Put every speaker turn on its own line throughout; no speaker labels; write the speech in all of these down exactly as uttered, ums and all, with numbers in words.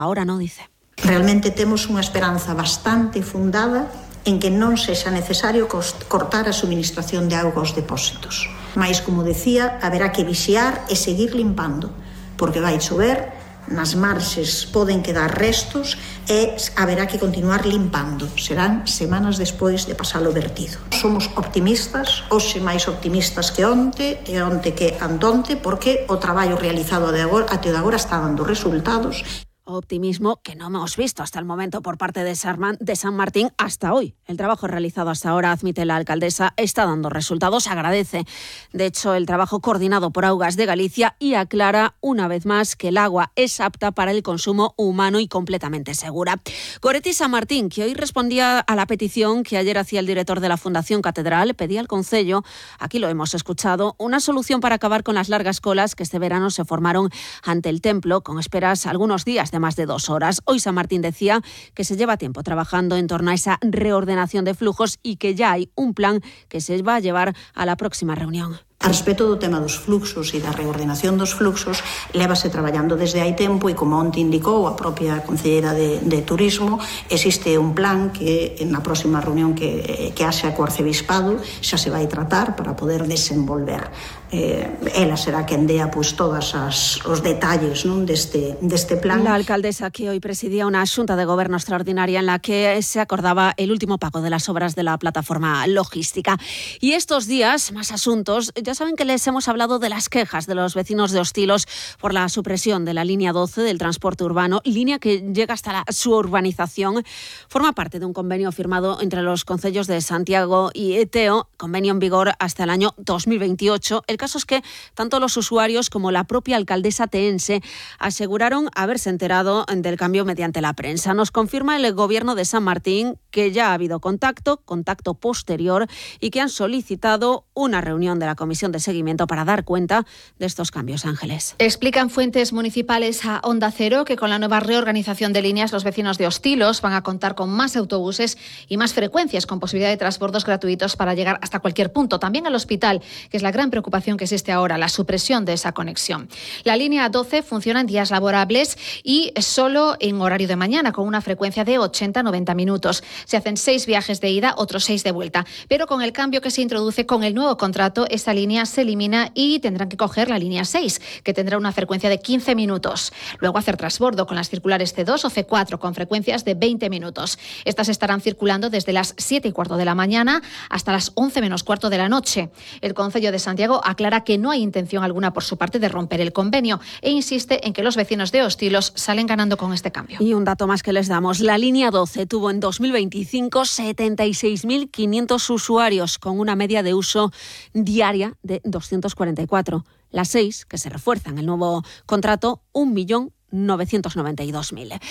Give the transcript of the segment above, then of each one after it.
Ahora no, dice.
Realmente temos unha esperanza bastante fundada en que non sexa necesario cortar a suministración de auga aos depósitos. Mais, como decía, haberá que vixiar e seguir limpando, porque vai chover, nas marxes poden quedar restos e haberá que continuar limpando. Serán semanas despois de pasalo vertido. Somos optimistas, hoxe máis optimistas que onte e onte que antonte, porque o traballo realizado de agora, até de agora está dando resultados.
Optimismo que no hemos visto hasta el momento por parte de San Martín hasta hoy. El trabajo realizado hasta ahora, admite la alcaldesa, está dando resultados. Agradece, de hecho, el trabajo coordinado por Augas de Galicia y aclara una vez más que el agua es apta para el consumo humano y completamente segura. Goretti San Martín, que hoy respondía a la petición que ayer hacía el director de la Fundación Catedral, pedía al Concello, aquí lo hemos escuchado, una solución para acabar con las largas colas que este verano se formaron ante el templo, con esperas algunos días de más de dos horas. Hoy San Martín decía que se lleva tiempo trabajando en torno a esa reordenación de flujos y que ya hay un plan que se va a llevar a la próxima reunión.
A respecto do tema dos fluxos e da reordenación dos fluxos, lévase traballando desde hai tempo e, como onte indicou a propia Concelleira de, de Turismo, existe un plan que na próxima reunión que, que haxa co Arcebispado xa se vai tratar para poder desenvolver. Eh, ela será quen dea pues, todos os detalles, non, deste, deste plan.
La alcaldesa, que hoy presidía una xunta de gobierno extraordinaria en la que se acordaba el último pago de las obras de la plataforma logística. Y estos días, más asuntos. Ya saben que les hemos hablado de las quejas de los vecinos de Hostilos por la supresión de la línea doce del transporte urbano, línea que llega hasta la, su urbanización. Forma parte de un convenio firmado entre los concellos de Santiago y Eteo, convenio en vigor hasta el año dos mil veintiocho. El caso es que tanto los usuarios como la propia alcaldesa teense aseguraron haberse enterado del cambio mediante la prensa. Nos confirma el gobierno de San Martín que ya ha habido contacto, contacto posterior, y que han solicitado una reunión de la comisión de seguimiento para dar cuenta de estos cambios. Ángeles.
Explican fuentes municipales a Onda Cero que con la nueva reorganización de líneas los vecinos de Hostilos van a contar con más autobuses y más frecuencias con posibilidad de transbordos gratuitos para llegar hasta cualquier punto, también al hospital, que es la gran preocupación que existe ahora, la supresión de esa conexión. La línea doce funciona en días laborables y solo en horario de mañana, con una frecuencia de ochenta a noventa minutos. Se hacen seis viajes de ida, otros seis de vuelta, pero con el cambio que se introduce con el nuevo contrato, esta línea se elimina y tendrán que coger la línea seis, que tendrá una frecuencia de quince minutos. Luego hacer transbordo con las circulares ce dos o ce cuatro con frecuencias de veinte minutos. Estas estarán circulando desde las siete y cuarto de la mañana hasta las once menos cuarto de la noche. El Concello de Santiago aclara que no hay intención alguna por su parte de romper el convenio e insiste en que los vecinos de Hostilos salen ganando con este cambio.
Y un dato más que les damos. La línea doce tuvo en dos mil veinticinco setenta y seis mil quinientos usuarios con una media de uso diaria de doscientos cuarenta y cuatro. La seis, que se refuerza en el nuevo contrato, un millón novecientos noventa y dos mil.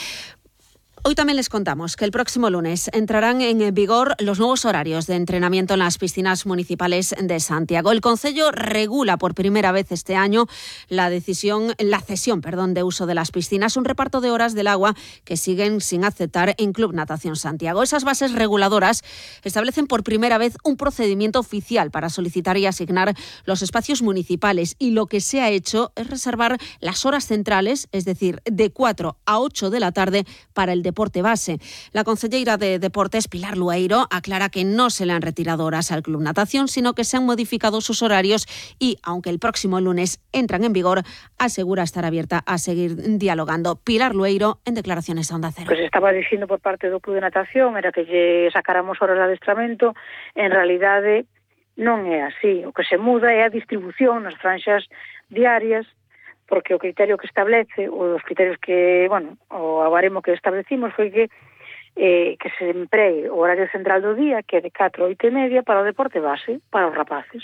Hoy también les contamos que el próximo lunes entrarán en vigor los nuevos horarios de entrenamiento en las piscinas municipales de Santiago. El Concello regula por primera vez este año la decisión, la cesión, perdón, de uso de las piscinas, un reparto de horas del agua que siguen sin aceptar en Club Natación Santiago. Esas bases reguladoras establecen por primera vez un procedimiento oficial para solicitar y asignar los espacios municipales, y lo que se ha hecho es reservar las horas centrales, es decir, de cuatro a ocho de la tarde para el deporte base. La concelleira de Deportes, Pilar Lueiro, aclara que no se le han retirado horas al Club Natación, sino que se han modificado sus horarios y, aunque el próximo lunes entran en vigor, asegura estar abierta a seguir dialogando. Pilar Lueiro, en declaraciones a Onda Cero.
Pues estaba dicindo por parte do Club de Natación era que lle sacáramos horas de adestramento. En realidade non é así. O que se muda é a distribución nas franxas diarias, porque o criterio que establece, ou os criterios que, bueno, o baremo que establecimos foi que eh, que se empregue o horario central do día, que é de catro a oito e media, para o deporte base, para os rapaces.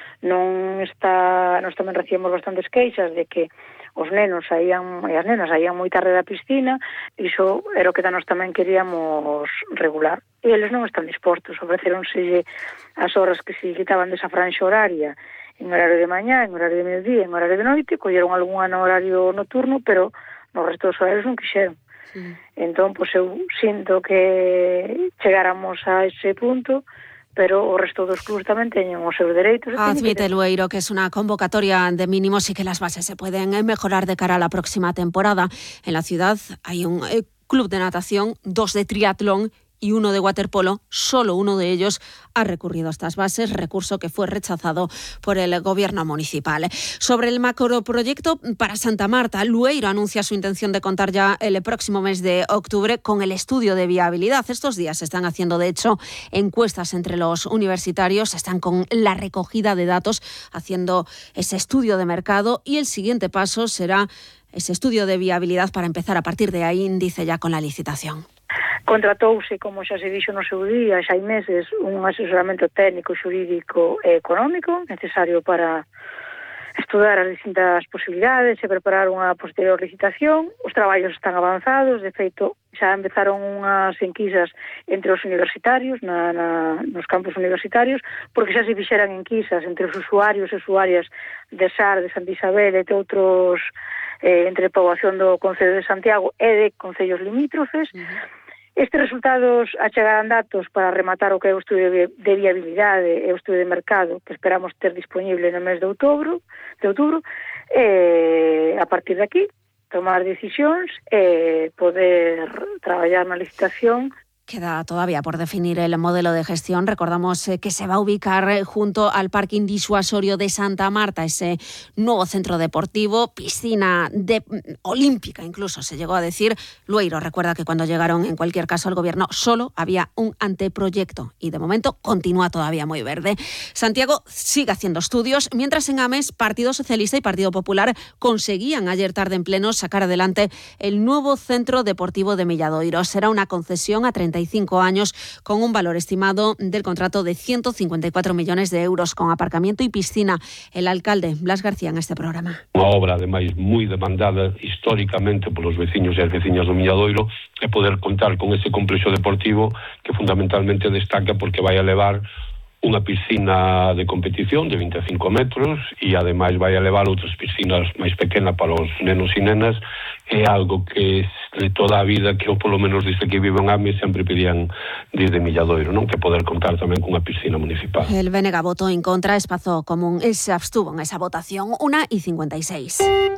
Non está, nós tamén recibimos bastantes queixas de que os nenos saían, e as nenas saían moi tarde da piscina, e iso era o que nós tamén queríamos regular. E eles non están dispostos, ofreceronse as horas que se quitaban desa franxa horaria en horario de mañá, en horario de mediodía, en horario de noite, colleron algunha no horario nocturno, pero no resto dos horarios non quixeron. Sí. Entón, pois eu sinto que chegáramos a ese punto pero o resto dos clubs tamén teñen os seus dereitos.
Admite Lueiro que es una convocatoria de mínimos y que las bases se pueden mejorar de cara a la próxima temporada. En la ciudad hay un eh, club de natación, dos de triatlón y uno de waterpolo. Solo uno de ellos ha recurrido a estas bases, recurso que fue rechazado por el gobierno municipal. Sobre el macroproyecto para Santa Marta, Lueiro anuncia su intención de contar ya el próximo mes de octubre con el estudio de viabilidad. Estos días se están haciendo, de hecho, encuestas entre los universitarios, están con la recogida de datos, haciendo ese estudio de mercado, y el siguiente paso será ese estudio de viabilidad para empezar a partir de ahí, dice, ya con la licitación.
Contratouse, como xa se dixo no seu día, xa hai meses, un asesoramento técnico, xurídico e económico necesario para estudar as distintas posibilidades e preparar unha posterior licitación. Os traballos están avanzados, de feito, xa empezaron unhas enquisas entre os universitarios, na, na, nos campus universitarios, porque xa se fixeran enquisas entre os usuarios e usuarias de Sar, de Santa Isabel e de outros, eh, entre a poboación do Concello de Santiago e de concellos limítrofes. Uh-huh. Estes resultados achegarán datos para rematar o que é o estudio de viabilidade e o estudio de mercado que esperamos ter disponible no mes de outubro, de outubro, e a partir de aquí tomar decisións e poder traballar na licitación.
Queda todavía por definir el modelo de gestión. Recordamos que se va a ubicar junto al parking disuasorio de Santa Marta, ese nuevo centro deportivo, piscina de, olímpica incluso se llegó a decir. Lueiro recuerda que cuando llegaron, en cualquier caso, al gobierno solo había un anteproyecto y de momento continúa todavía muy verde. Santiago sigue haciendo estudios, mientras en Ames, Partido Socialista y Partido Popular conseguían ayer tarde en pleno sacar adelante el nuevo centro deportivo de Milladoiro. Será una concesión a treinta y cinco años con un valor estimado del contrato de ciento cincuenta y cuatro millones de euros, con aparcamiento y piscina. El alcalde Blas García en este programa.
Unha obra, ademais, moi demandada históricamente polos veciños e as veciñas do Milladoiro, e poder contar con ese complexo deportivo que fundamentalmente destaca porque vai a levar unha piscina de competición de vinte e cinco metros e ademais vai a levar outras piscinas máis pequenas para os nenos e nenas. É algo que de toda a vida que eu polo menos desde que vivo en Ames sempre pedían desde Milladoiro, non? Que poder contar tamén cunha piscina municipal.
El B N G votó en contra, Espazo Común se abstuvo en esa votación. Una y cincuenta y seis.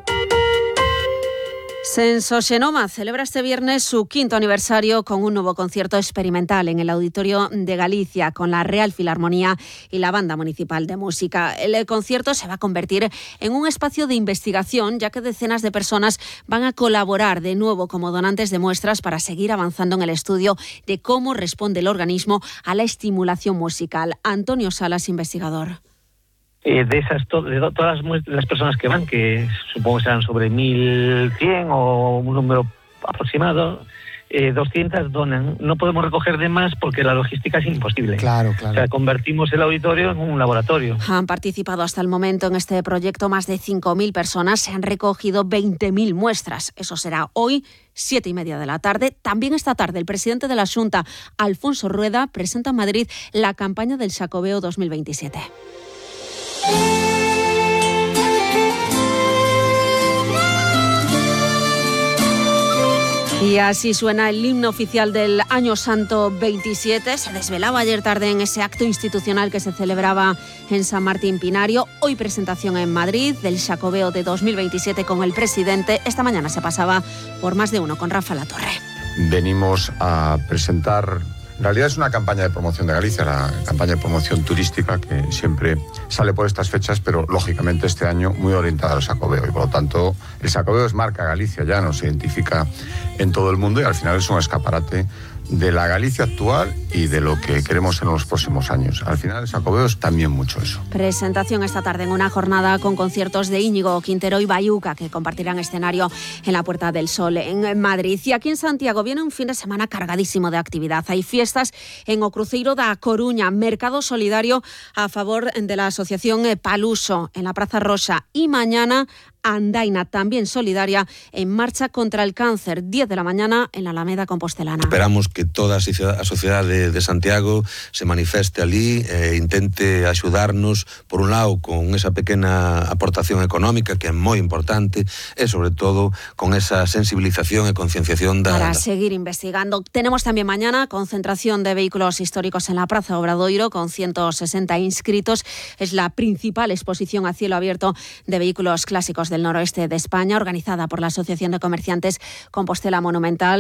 Sensoxenoma celebra este viernes su quinto aniversario con un nuevo concierto experimental en el Auditorio de Galicia con la Real Filarmonía y la Banda Municipal de Música. El concierto se va a convertir en un espacio de investigación, ya que decenas de personas van a colaborar de nuevo como donantes de muestras para seguir avanzando en el estudio de cómo responde el organismo a la estimulación musical. Antonio Salas, investigador.
Eh, de esas to- de do- todas las personas que van, que supongo que serán sobre mil cien o un número aproximado, eh, doscientas donan. No podemos recoger de más porque la logística es imposible.
Claro, claro.
O sea, convertimos el auditorio en un laboratorio.
Han participado hasta el momento en este proyecto más de cinco mil personas. Se han recogido veinte mil muestras. Eso será hoy, siete y media de la tarde. También esta tarde el presidente de la Xunta, Alfonso Rueda, presenta en Madrid la campaña del Xacobeo dos mil veintisiete. Y así suena el himno oficial del Año Santo veintisiete. Se desvelaba ayer tarde en ese acto institucional que se celebraba en San Martín Pinario. Hoy presentación en Madrid del Xacobeo de dos mil veintisiete con el presidente. Esta mañana se pasaba por más de uno con Rafa Latorre.
Venimos a presentar... En realidad es una campaña de promoción de Galicia, la campaña de promoción turística que siempre sale por estas fechas, pero lógicamente este año muy orientada al Xacobeo, y por lo tanto el Xacobeo es marca Galicia, ya nos identifica en todo el mundo y al final es un escaparate de la Galicia actual y de lo que queremos en los próximos años. Al final el Xacobeo es también mucho eso.
Presentación esta tarde en una jornada con conciertos de Íñigo Quintero y Bayuca, que compartirán escenario en la Puerta del Sol en Madrid. Y aquí en Santiago viene un fin de semana cargadísimo de actividad. Hay fiestas en o Cruceiro da Coruña, mercado solidario a favor de la asociación Paluso en la Praza Rosa, y mañana andaina, también solidaria, en marcha contra el cáncer. diez de la mañana en la Alameda Compostelana.
Esperamos que toda a sociedade de Santiago se manifeste ali e intente axudarnos, por un lado, con esa pequena aportación económica, que é moi importante, e, sobre todo, con esa sensibilización e concienciación da...
Para seguir investigando. Tenemos también mañana concentración de vehículos históricos en la Praza Obradoiro, con ciento sesenta inscritos. Es la principal exposición a cielo abierto de vehículos clásicos del noroeste de España, organizada por la Asociación de Comerciantes Compostela Monumental.